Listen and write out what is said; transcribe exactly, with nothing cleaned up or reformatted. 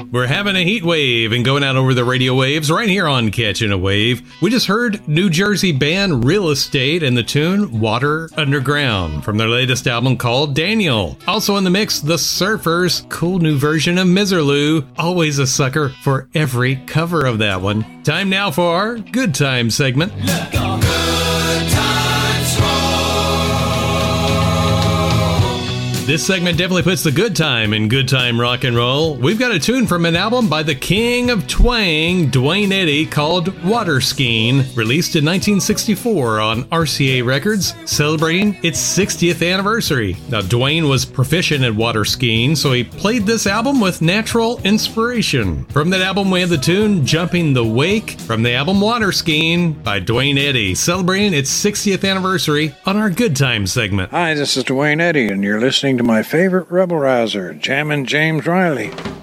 We're having a heat wave and going out over the radio waves right here on Catching a Wave. We just heard New Jersey band Real Estate and the tune Water Underground from their latest album called Daniel. Also in the mix, The Surfers, cool new version of Miserlou. Always a sucker for every cover of that one. Time now for our Good Time segment. Look on Good Times Roll. This segment definitely puts the good time in good time rock and roll. We've got a tune from an album by the king of twang, Duane Eddy, called Water Skiing, released in nineteen sixty-four on R C A Records, celebrating its sixtieth anniversary. Now, Duane was proficient at water skiing, so he played this album with natural inspiration. From that album, we have the tune Jumping the Wake from the album Water Skiing by Duane Eddy, celebrating its sixtieth anniversary on our Good Time segment. Hi, this is Duane Eddy, and you're listening to my favorite rebel rouser, Jammin' James Riley.